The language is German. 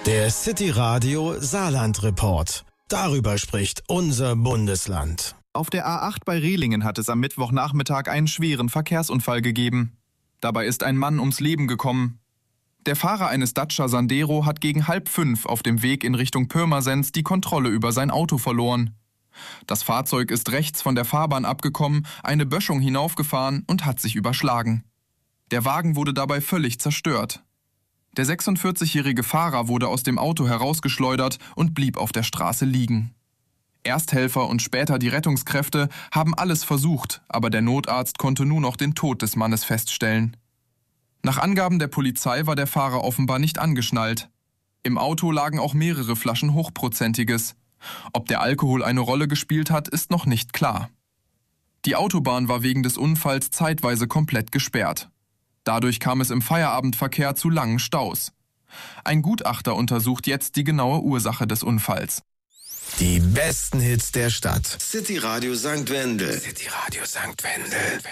Der City Radio Saarland Report. Darüber spricht unser Bundesland. Auf der A8 bei Rehlingen hat es am Mittwochnachmittag einen schweren Verkehrsunfall gegeben. Dabei ist ein Mann ums Leben gekommen. Der Fahrer eines Dacia Sandero hat gegen 4:30 auf dem Weg in Richtung Pirmasens die Kontrolle über sein Auto verloren. Das Fahrzeug ist rechts von der Fahrbahn abgekommen, eine Böschung hinaufgefahren und hat sich überschlagen. Der Wagen wurde dabei völlig zerstört. Der 46-jährige Fahrer wurde aus dem Auto herausgeschleudert und blieb auf der Straße liegen. Ersthelfer und später die Rettungskräfte haben alles versucht, aber der Notarzt konnte nur noch den Tod des Mannes feststellen. Nach Angaben der Polizei war der Fahrer offenbar nicht angeschnallt. Im Auto lagen auch mehrere Flaschen Hochprozentiges. Ob der Alkohol eine Rolle gespielt hat, ist noch nicht klar. Die Autobahn war wegen des Unfalls zeitweise komplett gesperrt. Dadurch kam es im Feierabendverkehr zu langen Staus. Ein Gutachter untersucht jetzt die genaue Ursache des Unfalls. Die besten Hits der Stadt. City Radio St. Wendel. City Radio St. Wendel.